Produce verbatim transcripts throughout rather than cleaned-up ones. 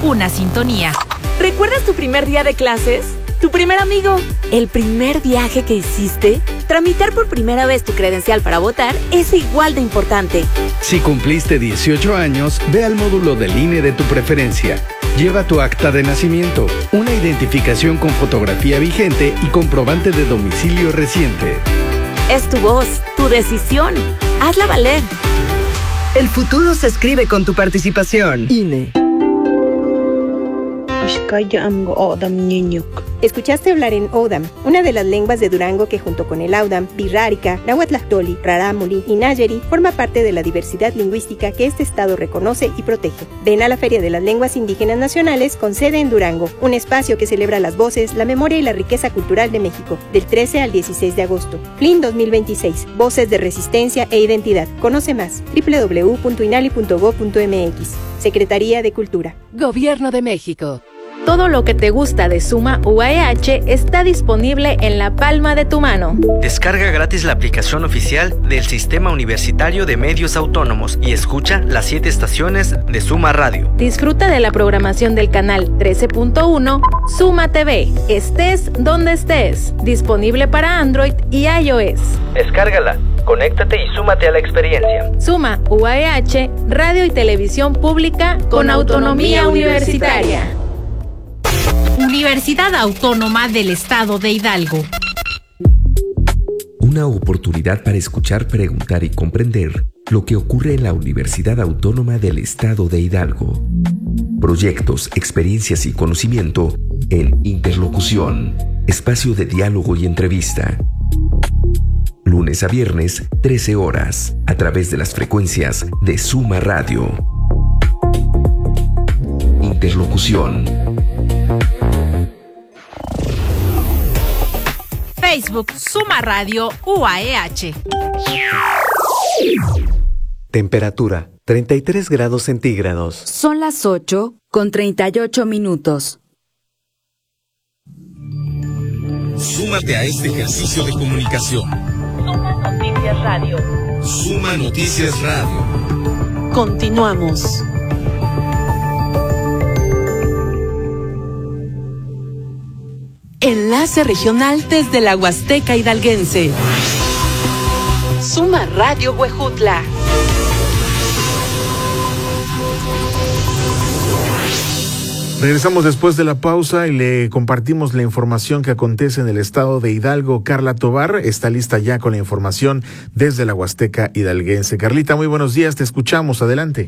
una sintonía. ¿Recuerdas tu primer día de clases? ¿Tu primer amigo? ¿El primer viaje que hiciste? Tramitar por primera vez tu credencial para votar es igual de importante. Si cumpliste dieciocho años, ve al módulo del I N E de tu preferencia. Lleva tu acta de nacimiento, una identificación con fotografía vigente y comprobante de domicilio reciente. Es tu voz, tu decisión. Hazla valer. El futuro se escribe con tu participación. I N E. Escuchaste hablar en Odam, una de las lenguas de Durango que junto con el Audam, Birrárica, Nahuatlactoli, Rarámuri y Nayeri forma parte de la diversidad lingüística que este estado reconoce y protege. Ven a la Feria de las Lenguas Indígenas Nacionales con sede en Durango, un espacio que celebra las voces, la memoria y la riqueza cultural de México, del trece al dieciséis de agosto. F L I N dos mil veintiséis, Voces de Resistencia e Identidad. Conoce más, doble u doble u doble u punto inali punto gob punto eme equis. Secretaría de Cultura. Gobierno de México. Todo lo que te gusta de Suma U A E H está disponible en la palma de tu mano. Descarga gratis la aplicación oficial del Sistema Universitario de Medios Autónomos y escucha las siete estaciones de Suma Radio. Disfruta de la programación del canal trece punto uno Suma T V. Estés donde estés. Disponible para Android y iOS. Descárgala, conéctate y súmate a la experiencia. Suma U A E H, radio y televisión pública con, con autonomía universitaria. Universidad Autónoma del Estado de Hidalgo. Una oportunidad para escuchar, preguntar y comprender lo que ocurre en la Universidad Autónoma del Estado de Hidalgo. Proyectos, experiencias y conocimiento en Interlocución, espacio de diálogo y entrevista. Lunes a viernes, trece horas, a través de las frecuencias de Suma Radio. Interlocución. Facebook Suma Radio U A E H. Temperatura treinta y tres grados centígrados. Son las ocho con treinta y ocho minutos. Súmate a este ejercicio de comunicación. Suma Noticias Radio. Suma Noticias Radio. Continuamos. Enlace regional desde la Huasteca Hidalguense. Suma Radio Huejutla. Regresamos después de la pausa y le compartimos la información que acontece en el estado de Hidalgo. Carla Tobar está lista ya con la información desde la Huasteca Hidalguense. Carlita, muy buenos días, te escuchamos, adelante.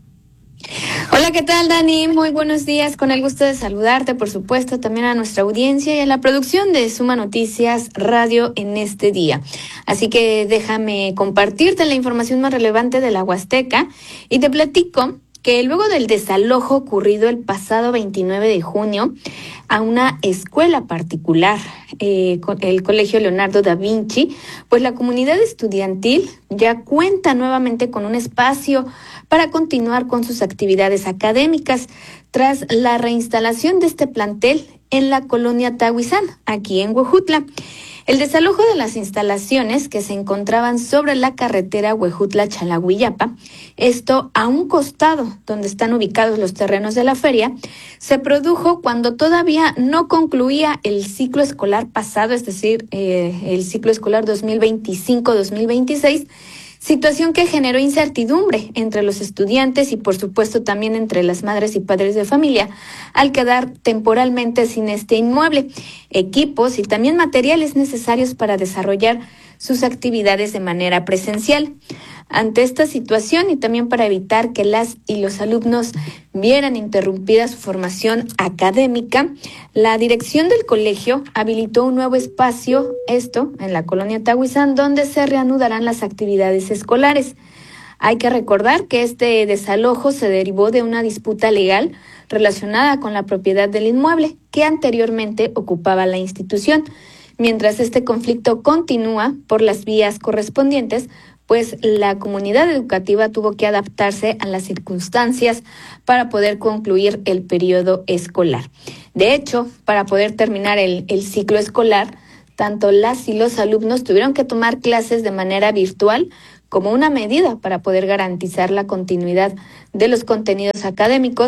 Hola, ¿qué tal, Dani? Muy buenos días, con el gusto de saludarte, por supuesto, también a nuestra audiencia y a la producción de Suma Noticias Radio en este día. Así que déjame compartirte la información más relevante de la Huasteca y te platico que luego del desalojo ocurrido el pasado veintinueve de junio a una escuela particular, eh, el Colegio Leonardo da Vinci, pues la comunidad estudiantil ya cuenta nuevamente con un espacio para continuar con sus actividades académicas tras la reinstalación de este plantel en la colonia Tahuizán, aquí en Huejutla. El desalojo de las instalaciones que se encontraban sobre la carretera Huejutla-Chalagüiyapa, esto a un costado donde están ubicados los terrenos de la feria, se produjo cuando todavía no concluía el ciclo escolar pasado, es decir, eh, el ciclo escolar dos mil veinticinco dos mil veintiséis, situación que generó incertidumbre entre los estudiantes y por supuesto también entre las madres y padres de familia al quedar temporalmente sin este inmueble, equipos y también materiales necesarios para desarrollar sus actividades de manera presencial. Ante esta situación y también para evitar que las y los alumnos vieran interrumpida su formación académica, la dirección del colegio habilitó un nuevo espacio, esto en la colonia Tahuizán, donde se reanudarán las actividades escolares. Hay que recordar que este desalojo se derivó de una disputa legal relacionada con la propiedad del inmueble que anteriormente ocupaba la institución. Mientras este conflicto continúa por las vías correspondientes, pues la comunidad educativa tuvo que adaptarse a las circunstancias para poder concluir el periodo escolar. De hecho, para poder terminar el, el ciclo escolar, tanto las y los alumnos tuvieron que tomar clases de manera virtual como una medida para poder garantizar la continuidad de los contenidos académicos,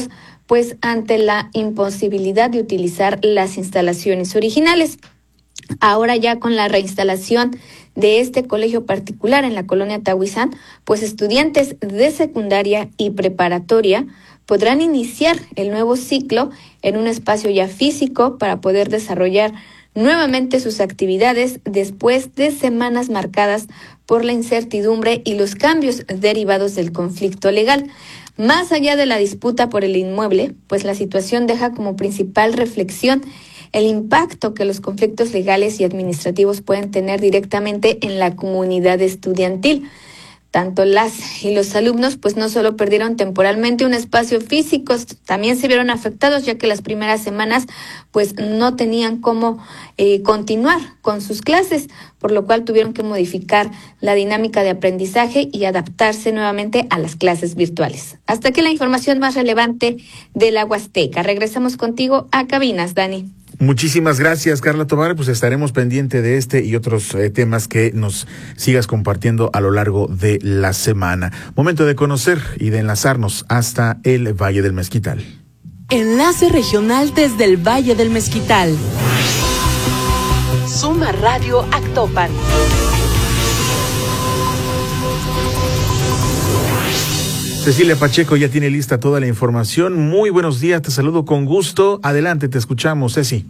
pues ante la imposibilidad de utilizar las instalaciones originales. Ahora ya con la reinstalación de este colegio particular en la colonia Tahuizán, pues estudiantes de secundaria y preparatoria podrán iniciar el nuevo ciclo en un espacio ya físico para poder desarrollar nuevamente sus actividades después de semanas marcadas por la incertidumbre y los cambios derivados del conflicto legal. Más allá de la disputa por el inmueble, pues la situación deja como principal reflexión el impacto que los conflictos legales y administrativos pueden tener directamente en la comunidad estudiantil. Tanto las y los alumnos pues no solo perdieron temporalmente un espacio físico, también se vieron afectados, ya que las primeras semanas pues no tenían cómo eh, continuar con sus clases, por lo cual tuvieron que modificar la dinámica de aprendizaje y adaptarse nuevamente a las clases virtuales. Hasta aquí la información más relevante de la Huasteca. Regresamos contigo a cabinas, Dani. Muchísimas gracias, Carla Tobar. Pues estaremos pendiente de este y otros eh, temas que nos sigas compartiendo a lo largo de la semana. Momento de conocer y de enlazarnos hasta el Valle del Mezquital. Enlace regional desde el Valle del Mezquital. Suma Radio Actopan. Cecilia Pacheco ya tiene lista toda la información. Muy buenos días, te saludo con gusto. Adelante, te escuchamos, Ceci.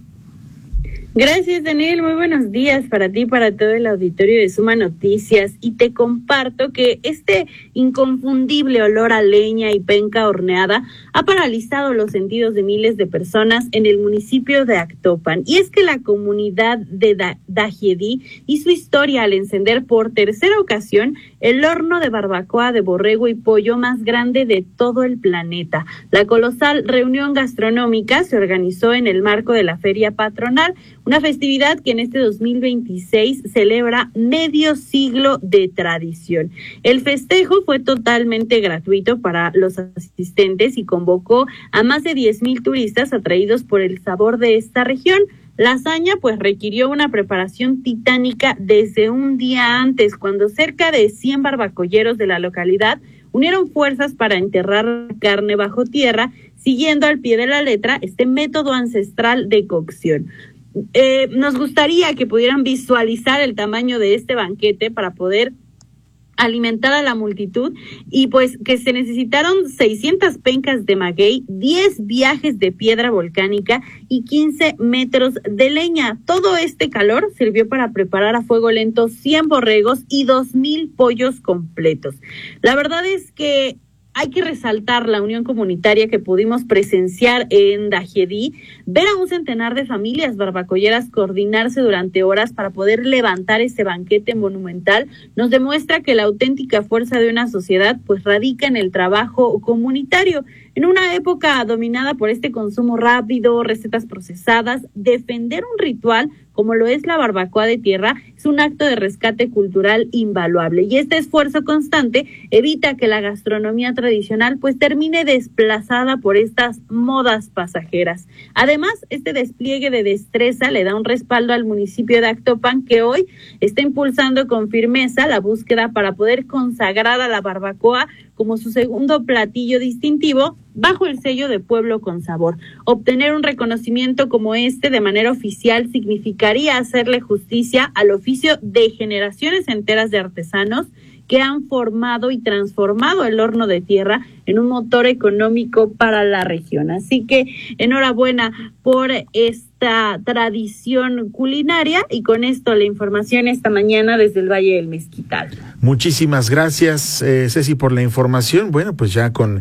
Gracias, Daniel. Muy buenos días para ti y para todo el auditorio de Suma Noticias. Y te comparto que este inconfundible olor a leña y penca horneada ha paralizado los sentidos de miles de personas en el municipio de Actopan. Y es que la comunidad de da- Dajiedí hizo historia al encender por tercera ocasión el horno de barbacoa de borrego y pollo más grande de todo el planeta. La colosal reunión gastronómica se organizó en el marco de la Feria Patronal, una festividad que en este dos mil veintiséis celebra medio siglo de tradición. El festejo fue totalmente gratuito para los asistentes y convocó a más de diez mil turistas atraídos por el sabor de esta región. La hazaña pues requirió una preparación titánica desde un día antes, cuando cerca de cien barbacoyeros de la localidad unieron fuerzas para enterrar carne bajo tierra, siguiendo al pie de la letra este método ancestral de cocción. Eh, nos gustaría que pudieran visualizar el tamaño de este banquete para poder alimentar a la multitud, y pues que se necesitaron seiscientas pencas de maguey, diez viajes de piedra volcánica y quince metros de leña. Todo este calor sirvió para preparar a fuego lento cien borregos y dos mil pollos completos. La verdad es que hay que resaltar la unión comunitaria que pudimos presenciar en Dajiedí, ver a un centenar de familias barbacoyeras coordinarse durante horas para poder levantar este banquete monumental, nos demuestra que la auténtica fuerza de una sociedad pues radica en el trabajo comunitario. En una época dominada por este consumo rápido, recetas procesadas, defender un ritual como lo es la barbacoa de tierra es un acto de rescate cultural invaluable, y este esfuerzo constante evita que la gastronomía tradicional pues termine desplazada por estas modas pasajeras. Además, este despliegue de destreza le da un respaldo al municipio de Actopan, que hoy está impulsando con firmeza la búsqueda para poder consagrar a la barbacoa como su segundo platillo distintivo bajo el sello de Pueblo con Sabor. Obtener un reconocimiento como este de manera oficial significaría hacerle justicia al oficio de generaciones enteras de artesanos que han formado y transformado el horno de tierra en un motor económico para la región. Así que enhorabuena por esta tradición culinaria, y con esto la información esta mañana desde el Valle del Mezquital. Muchísimas gracias, eh, Ceci, por la información. Bueno, pues ya con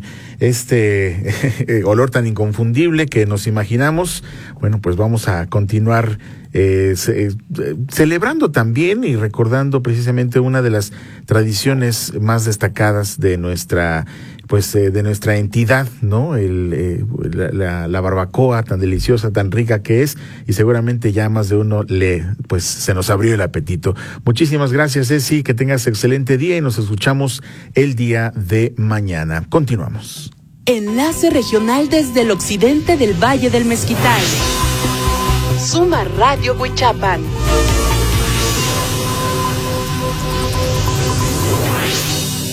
este eh, olor tan inconfundible que nos imaginamos, bueno, pues vamos a continuar Eh, ce, eh, celebrando también y recordando precisamente una de las tradiciones más destacadas de nuestra pues eh, de nuestra entidad, ¿no? El, eh, la, la, la barbacoa tan deliciosa, tan rica que es, y seguramente ya más de uno le pues se nos abrió el apetito. Muchísimas gracias, Ceci, que tengas excelente día y nos escuchamos el día de mañana. Continuamos. Enlace regional desde el occidente del Valle del Mezquital. Suma Radio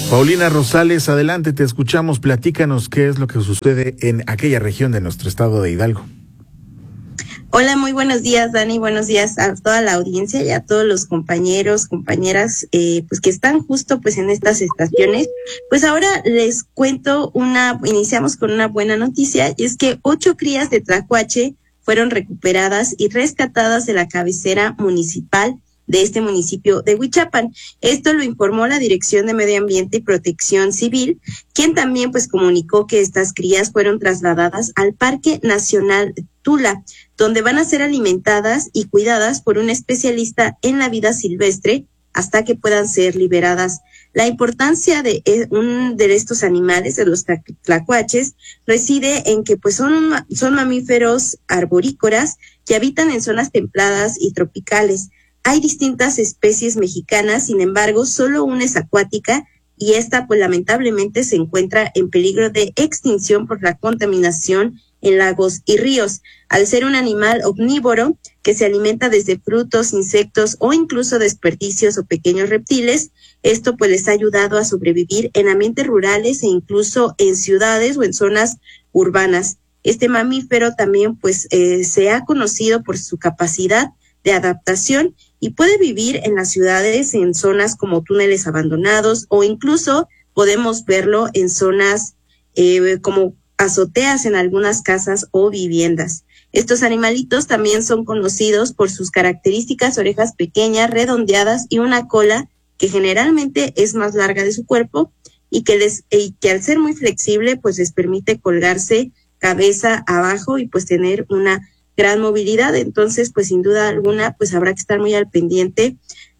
Paulina Rosales, adelante, te escuchamos, platícanos qué es lo que sucede en aquella región de nuestro estado de Hidalgo. Hola, muy buenos días, Dani, buenos días a toda la audiencia y a todos los compañeros, compañeras, eh, pues que están justo pues en estas estaciones. Pues ahora les cuento una, iniciamos con una buena noticia, y es que ocho crías de tlacuache fueron recuperadas y rescatadas de la cabecera municipal de este municipio de Huichapan. Esto lo informó la Dirección de Medio Ambiente y Protección Civil, quien también pues comunicó que estas crías fueron trasladadas al Parque Nacional Tula, donde van a ser alimentadas y cuidadas por un especialista en la vida silvestre hasta que puedan ser liberadas. La importancia de, un, de estos animales, de los tlacuaches, reside en que pues son, son mamíferos arborícolas que habitan en zonas templadas y tropicales. Hay distintas especies mexicanas, sin embargo, solo una es acuática, y esta pues lamentablemente se encuentra en peligro de extinción por la contaminación en lagos y ríos. Al ser un animal omnívoro que se alimenta desde frutos, insectos o incluso desperdicios o pequeños reptiles, esto pues les ha ayudado a sobrevivir en ambientes rurales e incluso en ciudades o en zonas urbanas. Este mamífero también pues eh, se ha conocido por su capacidad de adaptación y puede vivir en las ciudades, en zonas como túneles abandonados, o incluso podemos verlo en zonas eh, como azoteas en algunas casas o viviendas. Estos animalitos también son conocidos por sus características orejas pequeñas, redondeadas y una cola que generalmente es más larga de su cuerpo, y que les y que al ser muy flexible pues les permite colgarse cabeza abajo y pues tener una gran movilidad. Entonces pues sin duda alguna pues habrá que estar muy al pendiente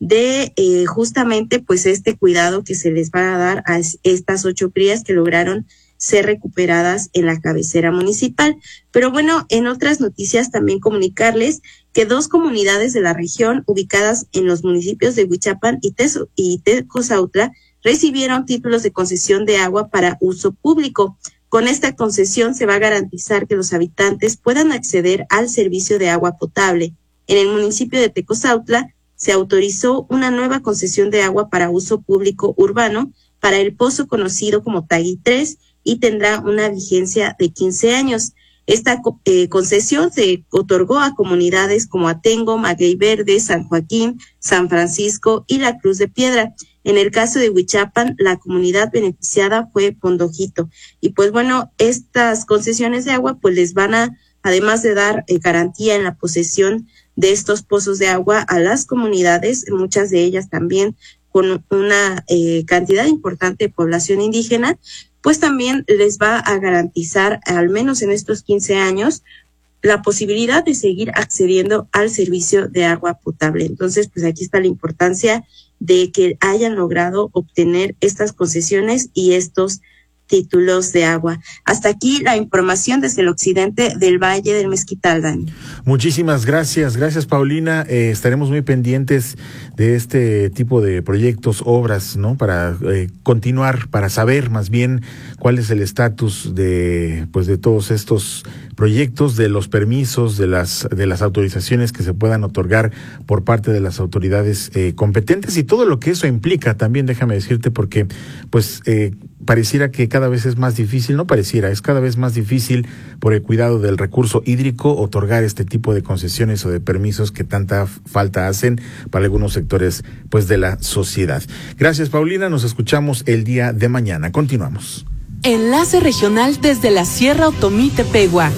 de eh, justamente pues este cuidado que se les va a dar a estas ocho crías que lograron ser recuperadas en la cabecera municipal. Pero bueno, en otras noticias también comunicarles que dos comunidades de la región ubicadas en los municipios de Huichapan y, Tezo, y Tecozautla recibieron títulos de concesión de agua para uso público. Con esta concesión se va a garantizar que los habitantes puedan acceder al servicio de agua potable. En el municipio de Tecozautla se autorizó una nueva concesión de agua para uso público urbano para el pozo conocido como Tagui tres, y tendrá una vigencia de quince años. Esta eh, concesión se otorgó a comunidades como Atengo, Maguey Verde, San Joaquín, San Francisco y La Cruz de Piedra. En el caso de Huichapan, la comunidad beneficiada fue Pondojito. Y pues bueno, estas concesiones de agua pues les van a, además de dar eh, garantía en la posesión de estos pozos de agua a las comunidades, muchas de ellas también con una eh, cantidad importante de población indígena, pues también les va a garantizar, al menos en estos quince años, la posibilidad de seguir accediendo al servicio de agua potable. Entonces, pues aquí está la importancia de que hayan logrado obtener estas concesiones y estos títulos de agua. Hasta aquí la información desde el occidente del Valle del Mezquital, Dani. Muchísimas gracias, gracias Paulina. Eh, estaremos muy pendientes de este tipo de proyectos, obras, ¿no? Para eh, continuar, para saber más bien cuál es el estatus de, pues, de todos estos proyectos, de los permisos, de las de las autorizaciones que se puedan otorgar por parte de las autoridades eh, competentes y todo lo que eso implica. También déjame decirte, porque pues eh, pareciera que cada vez es más difícil, no pareciera, es cada vez más difícil por el cuidado del recurso hídrico otorgar este tipo de concesiones o de permisos que tanta falta hacen para algunos sectores pues de la sociedad. Gracias Paulina, nos escuchamos el día de mañana. Continuamos. Enlace regional desde la Sierra Otomí Tepehua.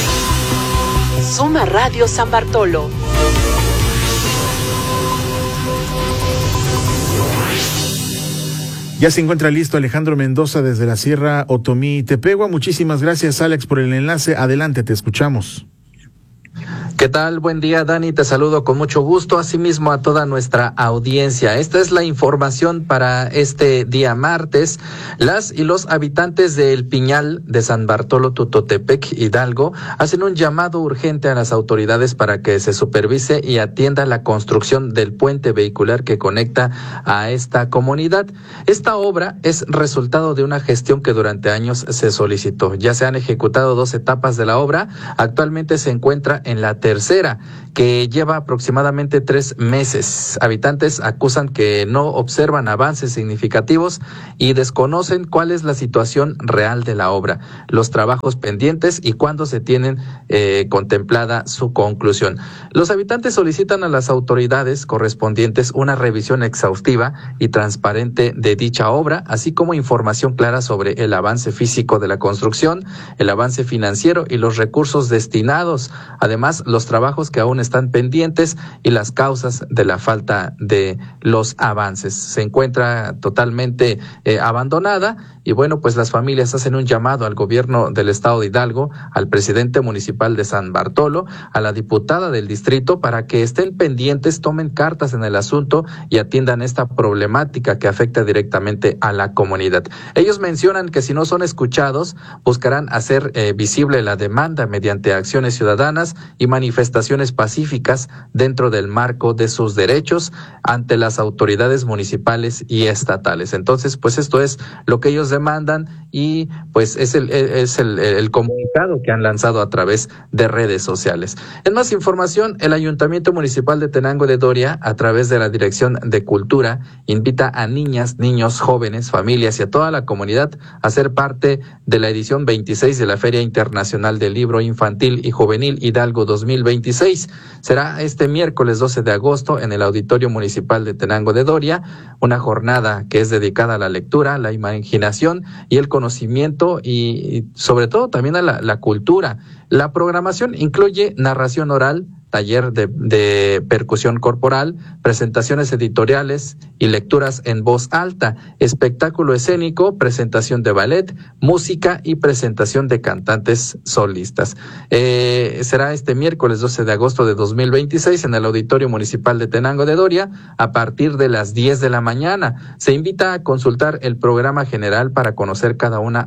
Suma Radio San Bartolo. Ya se encuentra listo Alejandro Mendoza desde la Sierra Otomí Tepehua. Muchísimas gracias, Alex, por el enlace. Adelante, te escuchamos. ¿Qué tal? Buen día, Dani. Te saludo con mucho gusto, asimismo a toda nuestra audiencia. Esta es la información para este día martes. Las y los habitantes de El Piñal de San Bartolo Tutotepec, Hidalgo, hacen un llamado urgente a las autoridades para que se supervise y atienda la construcción del puente vehicular que conecta a esta comunidad. Esta obra es resultado de una gestión que durante años se solicitó. Ya se han ejecutado dos etapas de la obra. Actualmente se encuentra en la tercera tercera, que lleva aproximadamente tres meses. Habitantes acusan que no observan avances significativos y desconocen cuál es la situación real de la obra, los trabajos pendientes y cuándo se tienen eh, contemplada su conclusión. Los habitantes solicitan a las autoridades correspondientes una revisión exhaustiva y transparente de dicha obra, así como información clara sobre el avance físico de la construcción, el avance financiero y los recursos destinados, además los trabajos que aún están pendientes y las causas de la falta de los avances. Se encuentra totalmente eh, abandonada y bueno, pues las familias hacen un llamado al gobierno del estado de Hidalgo, al presidente municipal de San Bartolo, a la diputada del distrito para que estén pendientes, tomen cartas en el asunto y atiendan esta problemática que afecta directamente a la comunidad. Ellos mencionan que si no son escuchados, buscarán hacer eh, visible la demanda mediante acciones ciudadanas y manifestaciones pacíficas dentro del marco de sus derechos ante las autoridades municipales y estatales. Entonces, pues esto es lo que ellos demandan y pues es el es el, el comunicado que han lanzado a través de redes sociales. En más información, el Ayuntamiento Municipal de Tenango de Doria, a través de la Dirección de Cultura, invita a niñas, niños, jóvenes, familias y a toda la comunidad a ser parte de la edición veintiséis de la Feria Internacional del Libro Infantil y Juvenil Hidalgo dos mil veintiséis. Será este miércoles doce de agosto en el Auditorio Municipal de Tenango de Doria, una jornada que es dedicada a la lectura, la imaginación y el conocimiento y, y sobre todo también a la, la cultura. La programación incluye narración oral, taller de, de percusión corporal, presentaciones editoriales y lecturas en voz alta, espectáculo escénico, presentación de ballet, música y presentación de cantantes solistas. Eh, será este miércoles doce de agosto de dos mil veintiséis en el Auditorio Municipal de Tenango de Doria a partir de las diez de la mañana. Se invita a consultar el programa general para conocer cada una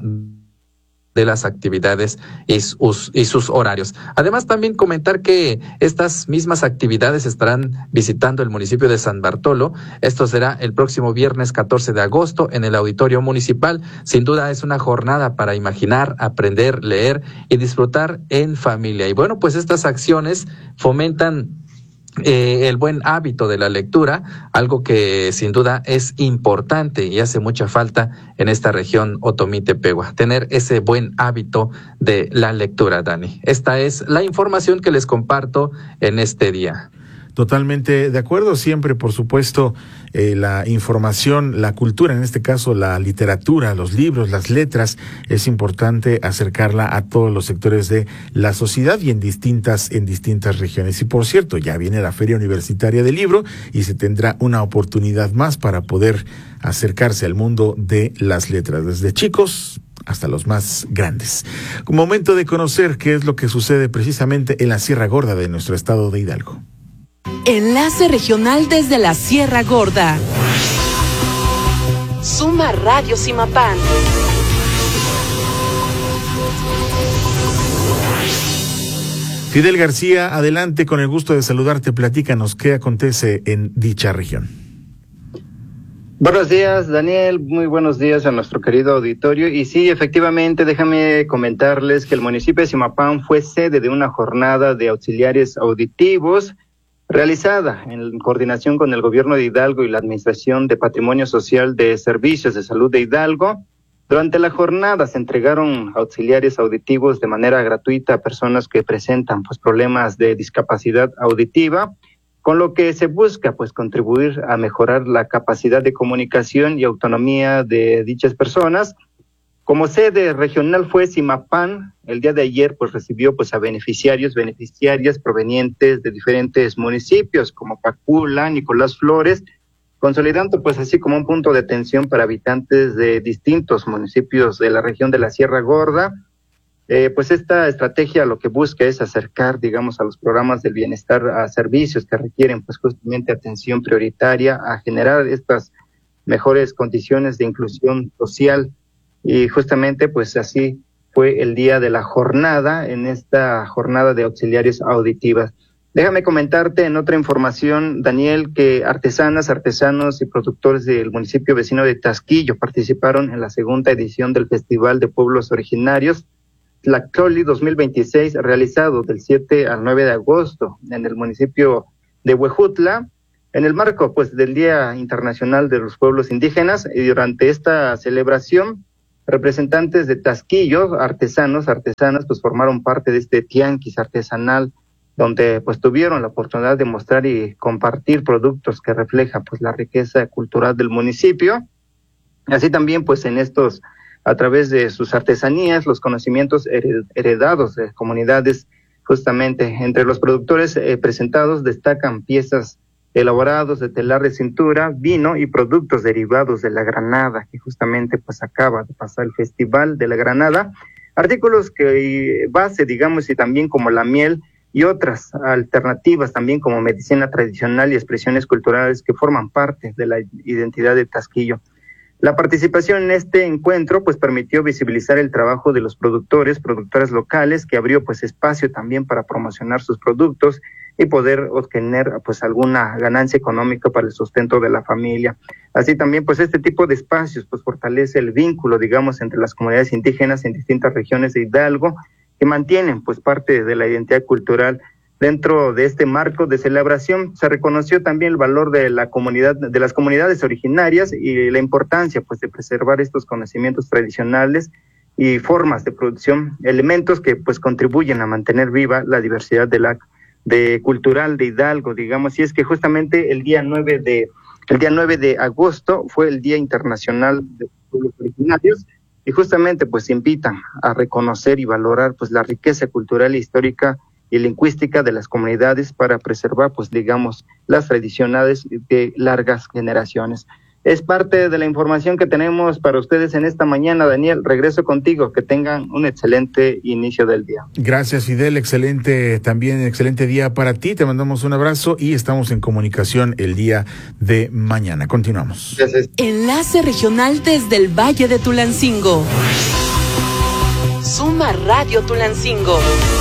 de las actividades y sus, y sus horarios. Además, también comentar que estas mismas actividades estarán visitando el municipio de San Bartolo. Esto será el próximo viernes catorce de agosto en el Auditorio Municipal. Sin duda es una jornada para imaginar, aprender, leer y disfrutar en familia. Y bueno, pues estas acciones fomentan Eh, el buen hábito de la lectura, algo que sin duda es importante y hace mucha falta en esta región Otomí-Tepehua, tener ese buen hábito de la lectura, Dani. Esta es la información que les comparto en este día. Totalmente de acuerdo, siempre por supuesto eh, la información, la cultura, en este caso la literatura, los libros, las letras, es importante acercarla a todos los sectores de la sociedad y en distintas, en distintas regiones. Y por cierto, ya viene la Feria Universitaria del Libro y se tendrá una oportunidad más para poder acercarse al mundo de las letras, desde chicos hasta los más grandes. Momento de conocer qué es lo que sucede precisamente en la Sierra Gorda de nuestro estado de Hidalgo. Enlace regional desde la Sierra Gorda. Suma Radio Simapán. Fidel García, adelante, con el gusto de saludarte. Platícanos qué acontece en dicha región. Buenos días, Daniel. Muy buenos días a nuestro querido auditorio. Y sí, efectivamente, déjame comentarles que el municipio de Simapán fue sede de una jornada de auxiliares auditivos realizada en coordinación con el gobierno de Hidalgo y la Administración de Patrimonio Social de Servicios de Salud de Hidalgo. Durante la jornada se entregaron auxiliares auditivos de manera gratuita a personas que presentan pues problemas de discapacidad auditiva, con lo que se busca pues contribuir a mejorar la capacidad de comunicación y autonomía de dichas personas. Como sede regional fue Simapán, el día de ayer pues recibió pues a beneficiarios, beneficiarias provenientes de diferentes municipios como Pacula, Nicolás Flores, consolidando pues así como un punto de atención para habitantes de distintos municipios de la región de la Sierra Gorda. Eh, pues esta estrategia lo que busca es acercar, digamos, a los programas del bienestar a servicios que requieren pues justamente atención prioritaria, a generar estas mejores condiciones de inclusión social. Y justamente pues así fue el día de la jornada, en esta jornada de auxiliares auditivas. Déjame comentarte en otra información, Daniel, que artesanas, artesanos y productores del municipio vecino de Tasquillo participaron en la segunda edición del Festival de Pueblos Originarios, Tlactoli dos mil veintiséis, realizado del siete al nueve de agosto en el municipio de Huejutla, en el marco pues del Día Internacional de los Pueblos Indígenas. Y durante esta celebración, representantes de Tasquillos, artesanos, artesanas, pues formaron parte de este tianguis artesanal, donde pues tuvieron la oportunidad de mostrar y compartir productos que reflejan pues la riqueza cultural del municipio. Así también pues en estos, a través de sus artesanías, los conocimientos heredados de comunidades, justamente entre los productores eh, presentados destacan piezas elaborados de telar de cintura, vino y productos derivados de la granada, que justamente pues acaba de pasar el Festival de la Granada, artículos que base, digamos, y también como la miel y otras alternativas también como medicina tradicional y expresiones culturales que forman parte de la identidad de Tasquillo. La participación en este encuentro pues permitió visibilizar el trabajo de los productores, productoras locales, que abrió pues espacio también para promocionar sus productos y poder obtener pues alguna ganancia económica para el sustento de la familia. Así también pues este tipo de espacios pues fortalece el vínculo, digamos, entre las comunidades indígenas en distintas regiones de Hidalgo, que mantienen pues parte de la identidad cultural. Dentro de este marco de celebración se reconoció también el valor de la comunidad, de las comunidades originarias y la importancia pues de preservar estos conocimientos tradicionales y formas de producción, elementos que pues contribuyen a mantener viva la diversidad de la de cultural de Hidalgo, digamos. Y es que justamente el día nueve de el día nueve de agosto fue el Día Internacional de los Pueblos Originarios, y justamente pues invitan a reconocer y valorar pues la riqueza cultural e histórica y lingüística de las comunidades para preservar pues digamos las tradiciones de largas generaciones. Es parte de la información que tenemos para ustedes en esta mañana. Daniel, regreso contigo, que tengan un excelente inicio del día. Gracias, Fidel, excelente, también excelente día para ti, te mandamos un abrazo y estamos en comunicación el día de mañana. Continuamos. Gracias. Enlace regional desde el Valle de Tulancingo. Suma Radio Tulancingo.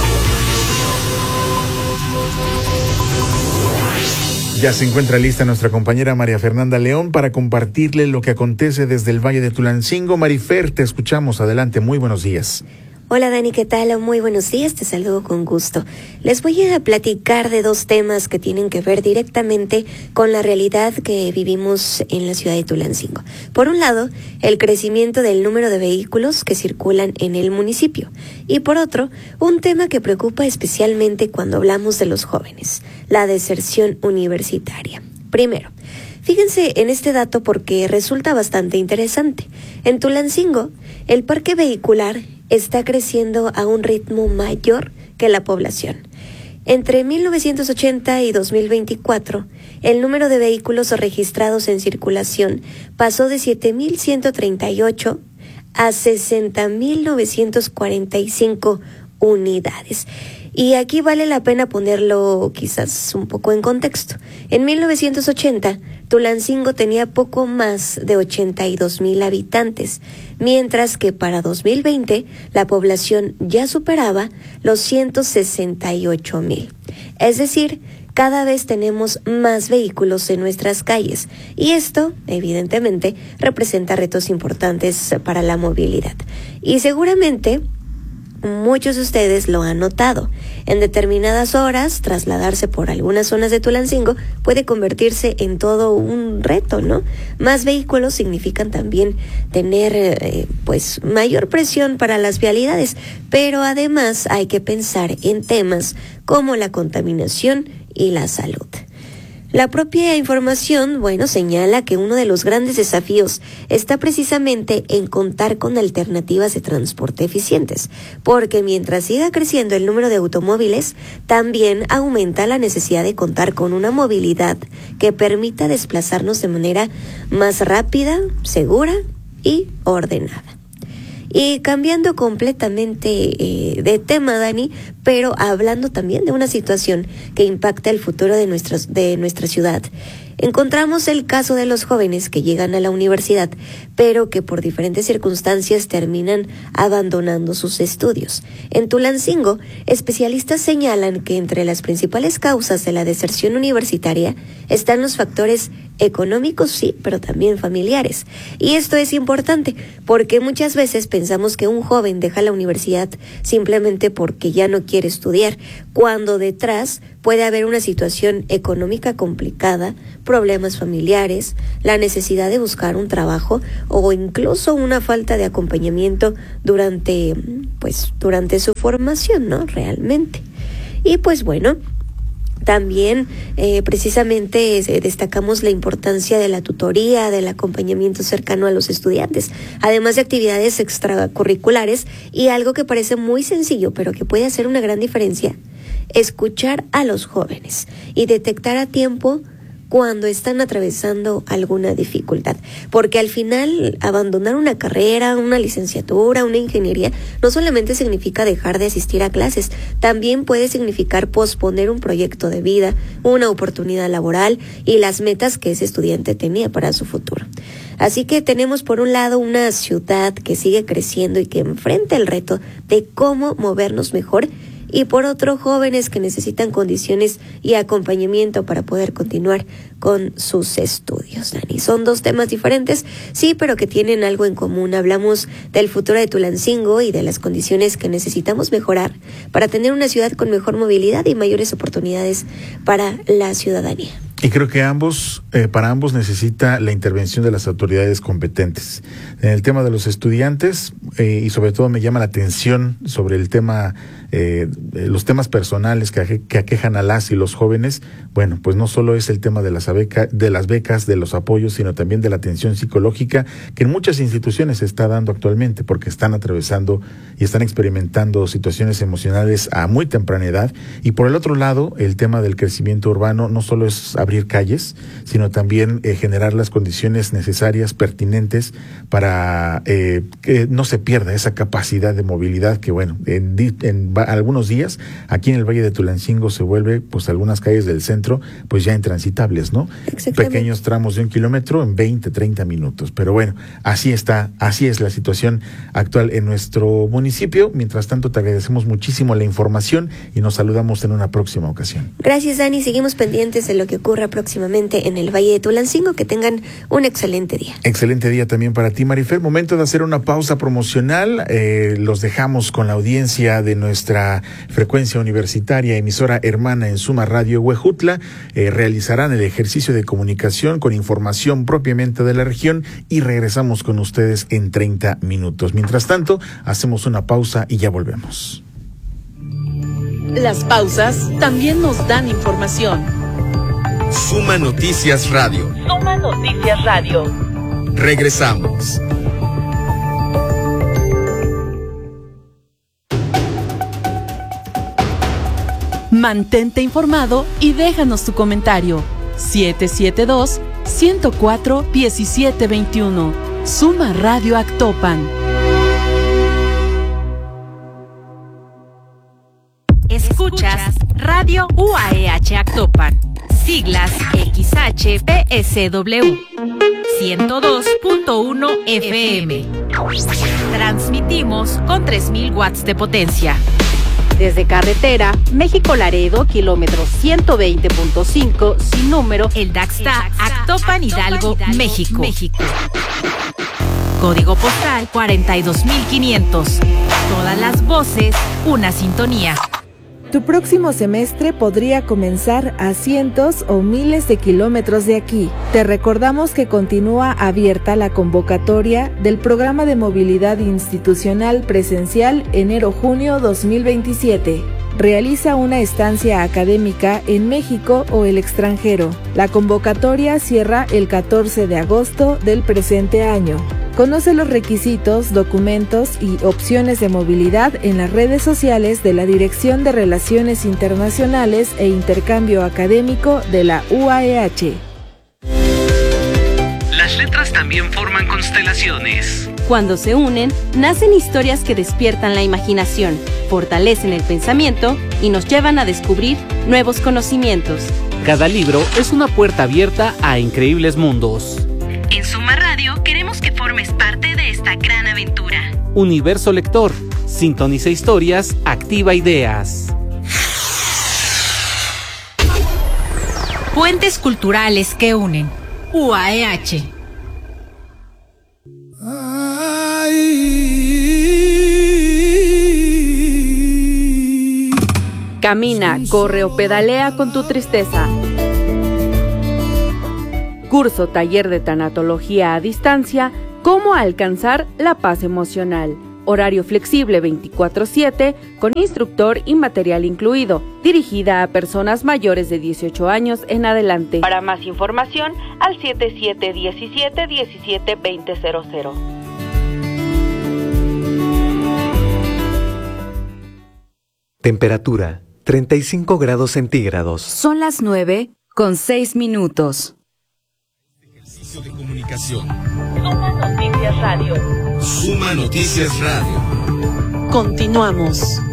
Ya se encuentra lista nuestra compañera María Fernanda León para compartirle lo que acontece desde el Valle de Tulancingo. Marifer, te escuchamos. Adelante, muy buenos días. Hola Dani, ¿qué tal? Muy buenos días, te saludo con gusto. Les voy a platicar de dos temas que tienen que ver directamente con la realidad que vivimos en la ciudad de Tulancingo. Por un lado, el crecimiento del número de vehículos que circulan en el municipio. Y por otro, un tema que preocupa especialmente cuando hablamos de los jóvenes, la deserción universitaria. Primero, fíjense en este dato porque resulta bastante interesante. En Tulancingo, el parque vehicular está creciendo a un ritmo mayor que la población. Entre mil novecientos ochenta y dos mil veinticuatro, el número de vehículos registrados en circulación pasó de siete mil ciento treinta y ocho a sesenta mil novecientos cuarenta y cinco unidades. Y aquí vale la pena ponerlo quizás un poco en contexto. En mil novecientos ochenta, Tulancingo tenía poco más de ochenta y dos mil habitantes, mientras que para dos mil veinte la población ya superaba los ciento sesenta y ocho mil. Es decir, cada vez tenemos más vehículos en nuestras calles y esto, evidentemente, representa retos importantes para la movilidad. Y seguramente muchos de ustedes lo han notado. En determinadas horas, trasladarse por algunas zonas de Tulancingo puede convertirse en todo un reto, ¿no? Más vehículos significan también tener, eh, pues, mayor presión para las vialidades, pero además hay que pensar en temas como la contaminación y la salud. La propia información, bueno, señala que uno de los grandes desafíos está precisamente en contar con alternativas de transporte eficientes, porque mientras siga creciendo el número de automóviles, también aumenta la necesidad de contar con una movilidad que permita desplazarnos de manera más rápida, segura y ordenada. Y cambiando completamente eh, de tema, Dani, pero hablando también de una situación que impacta el futuro de, nuestros, de nuestra ciudad. Encontramos el caso de los jóvenes que llegan a la universidad, pero que por diferentes circunstancias terminan abandonando sus estudios. En Tulancingo, especialistas señalan que entre las principales causas de la deserción universitaria están los factores económicos sí, pero también familiares. Y esto es importante porque muchas veces pensamos que un joven deja la universidad simplemente porque ya no quiere estudiar, cuando detrás puede haber una situación económica complicada, problemas familiares, la necesidad de buscar un trabajo o incluso una falta de acompañamiento durante, pues, durante su formación, ¿no? Realmente. Y pues bueno, también eh, precisamente eh, destacamos la importancia de la tutoría, del acompañamiento cercano a los estudiantes, además de actividades extracurriculares y algo que parece muy sencillo, pero que puede hacer una gran diferencia, escuchar a los jóvenes y detectar a tiempo cuando están atravesando alguna dificultad, porque al final abandonar una carrera, una licenciatura, una ingeniería, no solamente significa dejar de asistir a clases, también puede significar posponer un proyecto de vida, una oportunidad laboral y las metas que ese estudiante tenía para su futuro. Así que tenemos por un lado una ciudad que sigue creciendo y que enfrenta el reto de cómo movernos mejor, y por otro, jóvenes que necesitan condiciones y acompañamiento para poder continuar con sus estudios, Dani. Son dos temas diferentes, sí, pero que tienen algo en común. Hablamos del futuro de Tulancingo y de las condiciones que necesitamos mejorar para tener una ciudad con mejor movilidad y mayores oportunidades para la ciudadanía. Y creo que ambos, eh, para ambos necesita la intervención de las autoridades competentes. En el tema de los estudiantes, eh, y sobre todo me llama la atención sobre el tema, eh, los temas personales que, aje, que aquejan a las y los jóvenes. Bueno, pues no solo es el tema de las, beca, de las becas, de los apoyos, sino también de la atención psicológica que en muchas instituciones se está dando actualmente, porque están atravesando y están experimentando situaciones emocionales a muy temprana edad. Y por el otro lado, el tema del crecimiento urbano no solo es abrir calles, sino también eh, generar las condiciones necesarias, pertinentes, para eh, que no se pierda esa capacidad de movilidad que, bueno, en, en algunos días aquí en el Valle de Tulancingo se vuelve, pues algunas calles del centro, pues ya intransitables, ¿no? Pequeños tramos de un kilómetro en veinte, treinta minutos. Pero bueno, así está, así es la situación actual en nuestro municipio. Mientras tanto, te agradecemos muchísimo la información y nos saludamos en una próxima ocasión. Gracias, Dani. Seguimos pendientes de lo que ocurra próximamente en el Valle de Tulancingo. Que tengan un excelente día. Excelente día también para ti, Marifer. Momento de hacer una pausa promocional. Eh, los dejamos con la audiencia de nuestra frecuencia universitaria, emisora hermana en Suma Radio Huejutla. Eh, realizarán el ejercicio de comunicación con información propiamente de la región y regresamos con ustedes en treinta minutos. Mientras tanto, hacemos una pausa y ya volvemos. Las pausas también nos dan información. Suma Noticias Radio. Suma Noticias Radio. Regresamos. Mantente informado y déjanos tu comentario. siete siete dos, uno cero cuatro, uno siete dos uno. Suma Radio Actopan. Escuchas Radio U A E H Actopan. Siglas X H P S W ciento dos punto uno F M. Transmitimos con tres mil watts de potencia. Desde carretera México-Laredo, kilómetro ciento veinte punto cinco, sin número, el Daxta, Actopan, Hidalgo, México. México. Código postal cuarenta y dos mil quinientos. Todas las voces, una sintonía. Tu próximo semestre podría comenzar a cientos o miles de kilómetros de aquí. Te recordamos que continúa abierta la convocatoria del Programa de Movilidad Institucional Presencial enero-junio dos mil veintisiete. Realiza una estancia académica en México o el extranjero. La convocatoria cierra el catorce de agosto del presente año. Conoce los requisitos, documentos y opciones de movilidad en las redes sociales de la Dirección de Relaciones Internacionales e Intercambio Académico de la U A E H. Las letras también forman constelaciones. Cuando se unen, nacen historias que despiertan la imaginación, fortalecen el pensamiento y nos llevan a descubrir nuevos conocimientos. Cada libro es una puerta abierta a increíbles mundos. En Suma Radio queremos que formes parte de esta gran aventura. Universo Lector, sintoniza historias, activa ideas. Puentes culturales que unen. U A E H. Camina, corre o pedalea con tu tristeza. Curso taller de tanatología a distancia, cómo alcanzar la paz emocional. Horario flexible veinticuatro siete, con instructor y material incluido. Dirigida a personas mayores de dieciocho años en adelante. Para más información, al siete siete uno siete, uno siete dos cero cero cero. Temperatura, treinta y cinco grados centígrados. Son las nueve con seis minutos. Ejercicio de comunicación. Suma Noticias Radio. Suma Noticias Radio. Continuamos.